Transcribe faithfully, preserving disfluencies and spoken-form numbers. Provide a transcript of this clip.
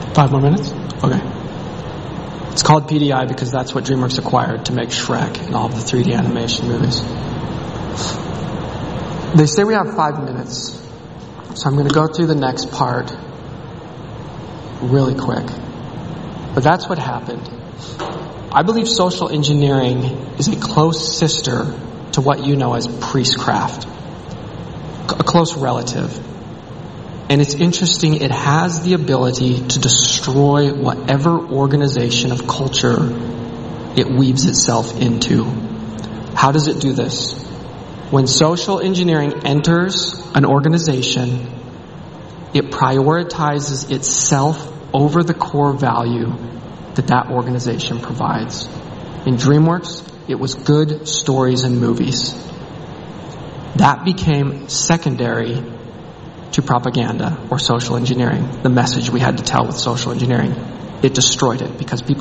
Five more minutes? Okay. It's called P D I because that's what DreamWorks acquired to make Shrek and all of the three D animation movies. They say we have five minutes, so I'm going to go through the next part really quick. But that's what happened. I believe social engineering is a close sister to what you know as priestcraft, a close relative. And it's interesting, it has the ability to destroy whatever organization of culture it weaves itself into. How does it do this? When social engineering enters an organization, it prioritizes itself over the core value that that organization provides. In DreamWorks, it was good stories and movies. That became secondary to propaganda or social engineering, the message we had to tell with social engineering. It destroyed it because people